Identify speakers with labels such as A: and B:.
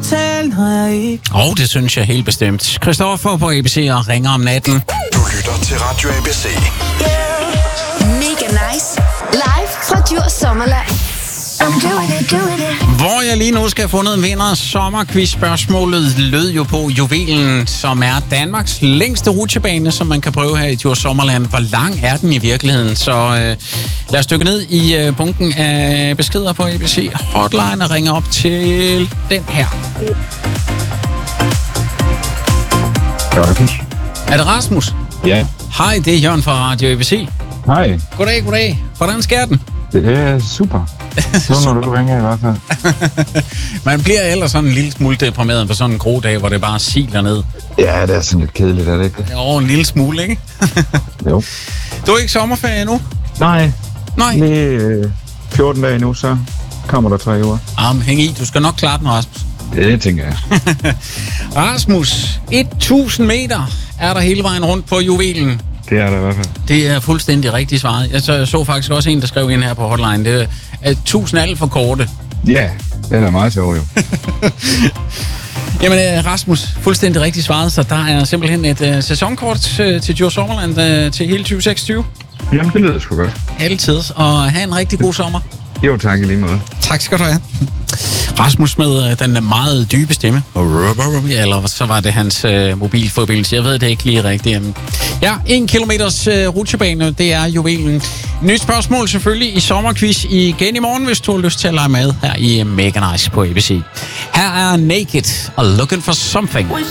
A: betaler jeg ikke.
B: Det synes jeg helt bestemt. Christoffer på ABC og ringer om natten.
C: Du lytter til Radio ABC.
D: Mega nice. Live fra Djurs Sommerland.
B: Hvor jeg lige nu skal have fundet en vinder. Sommerquiz-spørgsmålet lød jo på Juvelen, som er Danmarks længste rutsjebane, som man kan prøve her i Djurs Sommerland. Hvor lang er den i virkeligheden? Så lad os dykke ned i bunken af beskeder på ABC Hotline og ringe op til den her. Er det Rasmus?
E: Ja.
B: Hej, det er Jørgen fra Radio ABC.
E: Hej.
B: Goddag. Hvordan sker den?
E: Det er super. Så når du ringer i hvert fald.
B: Man bliver ellers sådan en lille smule deprimeret på sådan en grå dag, hvor det bare siler ned.
E: Ja, det er sådan lidt kedeligt, er det ikke?
B: En lille smule, ikke?
E: Jo.
B: Du er ikke sommerferie endnu?
E: Nej.
B: Nej.
E: Lige 14 dage nu, så kommer der 3 uger.
B: Hæng i. Du skal nok klare den, Rasmus.
E: Det tænker jeg.
B: Rasmus, 1000 meter er der hele vejen rundt på Juvelen.
E: Det er der i hvert fald.
B: Det er fuldstændig rigtigt svaret. Jeg så faktisk også en, der skrev ind her på Hotline. Det er 1000 alt for korte.
E: Ja, det er da meget sjovt jo.
B: Jamen Rasmus, fuldstændig rigtigt svaret, så der er simpelthen et sæsonkort til Djurs Sommerland til hele 2026.
E: Jamen, det lyder sgu godt.
B: Altid, og have en rigtig god sommer.
E: Jo, tak i lige måde.
B: Tak skal du have. Rasmus med den meget dybe stemme. Eller så var det hans mobilforbindelse. Jeg ved det ikke lige rigtigt. Ja, 1 kilometers rutsjebane, det er Juvelen. Nyt spørgsmål selvfølgelig i sommerquiz igen i morgen, hvis du har lyst til at lege med her i Mega Nice på ABC. Her er Naked og Looking for Something.